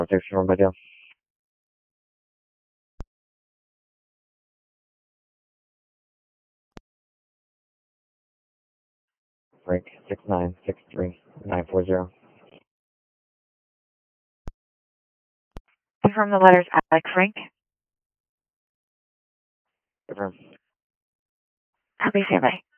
Confirm by Dale. Frank 6963940. Confirm the letters Alec Frank. Confirm. Copy, standby.